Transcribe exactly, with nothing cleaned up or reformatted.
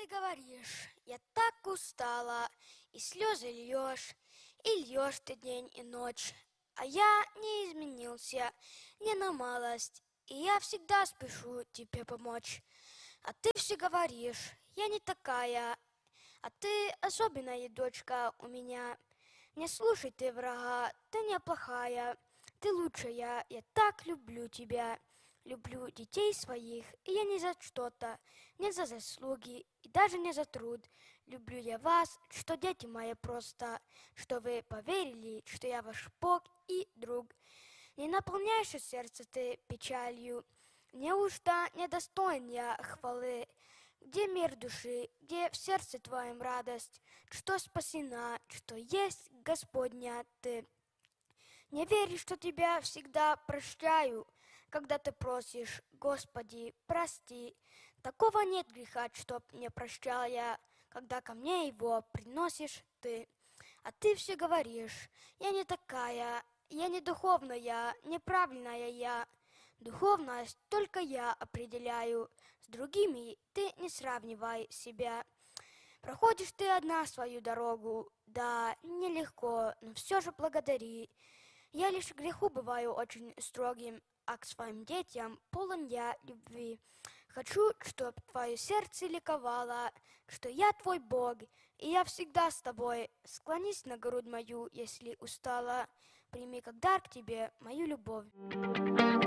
Ты говоришь, я так устала, и слезы льешь, и льешь ты день и ночь. А я не изменился ни на малость, и я всегда спешу тебе помочь. А ты все говоришь, я не такая, а ты особенная дочка у меня. Не слушай ты врага, ты не плохая, ты лучшая, я так люблю тебя. Люблю детей своих, и я не за что-то, не за заслуги и даже не за труд. Люблю я вас, что дети мои просто, что вы поверили, что я ваш Бог и друг. Не наполняешь сердце ты печалью, неужто недостоин я хвалы? Где мир души, где в сердце твоем радость, что спасена, что есть Господня ты? Не веришь, что тебя всегда прощаю, когда ты просишь, Господи, прости. Такого нет греха, чтоб не прощал я, когда ко мне его приносишь ты. А ты все говоришь, я не такая, я не духовная, неправильная я. Духовность только я определяю, с другими ты не сравнивай себя. Проходишь ты одна свою дорогу, да, нелегко, но все же благодари. Я лишь к греху бываю очень строгим, а к своим детям полон я любви. Хочу, чтоб твое сердце ликовало, что я твой Бог, и я всегда с тобой. Склонись на грудь мою, если устала. Прими как дар к тебе мою любовь.